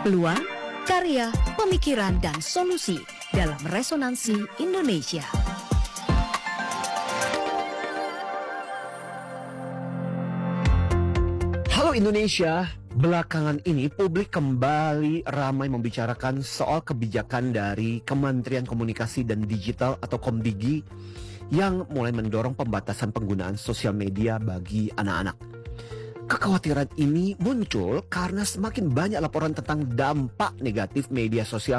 Peluang, karya, pemikiran, dan solusi dalam Resonansi Indonesia. Halo Indonesia, belakangan ini publik kembali ramai membicarakan soal kebijakan dari Kementerian Komunikasi dan Digital atau Komdigi yang mulai mendorong pembatasan penggunaan sosial media bagi anak-anak. Kekhawatiran ini muncul karena semakin banyak laporan tentang dampak negatif media sosial